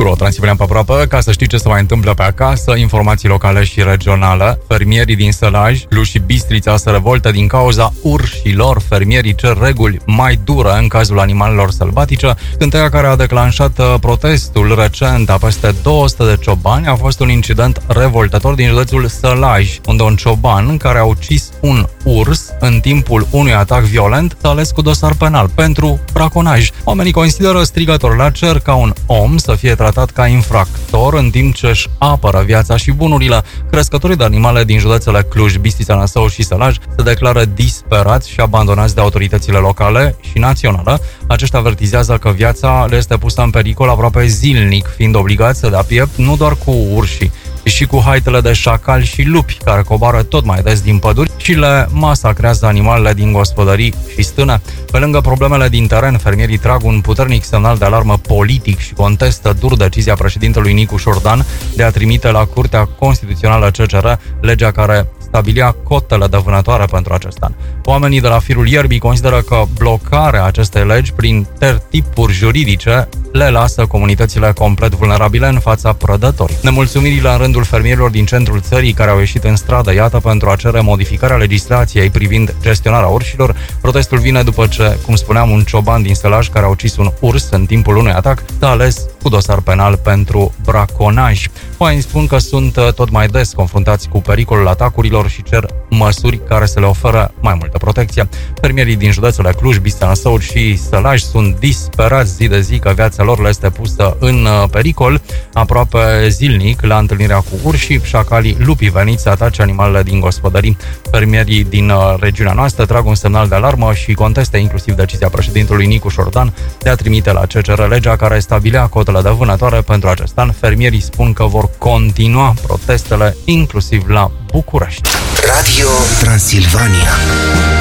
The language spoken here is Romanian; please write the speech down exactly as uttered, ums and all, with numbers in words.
Pro Transilvania pe aproape, ca să știi ce se mai întâmplă pe acasă, informații locale și regionale. Fermierii din Sălaj, Cluj și Bistrița se revoltă din cauza urșilor. Fermierii cer reguli mai dure în cazul animalelor sălbatice. Cântăia care a declanșat protestul recent a peste două sute de ciobani a fost un incident revoltător din județul Sălaj, unde un cioban care a ucis un urs în timpul unui atac violent s-a ales cu dosar penal pentru braconaj. Oamenii consideră strigător la cer ca un om să fie tratat ca infractor în timp ce își apără viața și bunurile. Crescătorii de animale din județele Cluj, Bistrița, Năsău și Sălaj se declară disperați și abandonați de autoritățile locale și naționale. Aceștia avertizează că viața le este pusă în pericol aproape zilnic, fiind obligați să dea piept nu doar cu urșii, ci și cu haitele de șacali și lupi care coboară tot mai des din păduri și le masacrează animalele din gospodării și stâne. Pe lângă problemele din teren, fermierii trag un puternic semnal de alarmă politic și contestă dur decizia președintelui Nicu Șordan de a trimite la Curtea Constituțională C C R legea care stabilia cotele de vânătoare pentru acest an. Oamenii de la firul ierbii consideră că blocarea acestei legi prin tertipuri juridice le lasă comunitățile complet vulnerabile în fața prădătorii. Nemulțumirile în rândul fermierilor din centrul țării care au ieșit în stradă, iată, pentru a cere modificarea legislației privind gestionarea urșilor. Protestul vine după ce, cum spuneam, un cioban din Sălaj care a ucis un urs în timpul unui atac s-a ales cu dosar penal pentru braconaj. Oamenii spun că sunt tot mai des confruntați cu pericolul atacurilor și cer măsuri care să le oferă mai multă protecție. Fermierii din județele Cluj, Bistrița, Năsău și Sălaj sunt disperați zi de zi că viața lor le este pusă în pericol aproape zilnic la întâlnirea cu urșii, șacalii, lupii veniți să atace animalele din gospodării. Fermierii din regiunea noastră trag un semnal de alarmă și contestă inclusiv decizia președintelui Nicu Șordan de a trimite la C C R legea care stabilea cotele de vânătoare pentru acest an. Fermierii spun că vor continua protestele inclusiv la București. Radio Transilvania.